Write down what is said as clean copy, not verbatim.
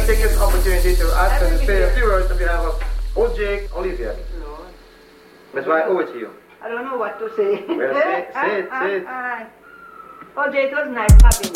to take this opportunity to ask and say a few words on behalf of O.J. Olivia. Lord. That's why I owe it to you. I don't know what to say. Well, say it. OJ, it was nice having you.